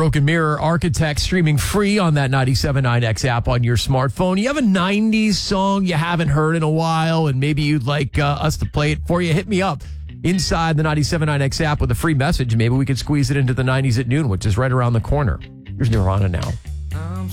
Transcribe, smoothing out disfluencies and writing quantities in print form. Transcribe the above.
Broken Mirror Architect, streaming free on that 97.9X app on your smartphone. You have a 90s song you haven't heard in a while, and maybe you'd like us to play it for you. Hit me up inside the 97.9X app with a free message. Maybe we could squeeze it into the 90s at noon, which is right around the corner. Here's Nirvana now.